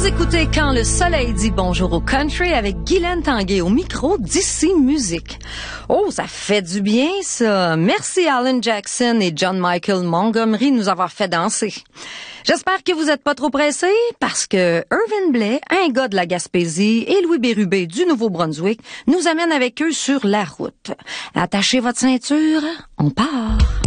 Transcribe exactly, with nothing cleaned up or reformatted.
Écoutez Quand le soleil dit bonjour au country avec Guylaine Tanguay au micro d'Ici Musique. Oh, ça fait du bien, ça. Merci Alan Jackson et John Michael Montgomery de nous avoir fait danser. J'espère que vous êtes pas trop pressés parce que Irvin Blais, un gars de la Gaspésie, et Louis Bérubé du Nouveau-Brunswick nous amènent avec eux sur la route. Attachez votre ceinture, on part.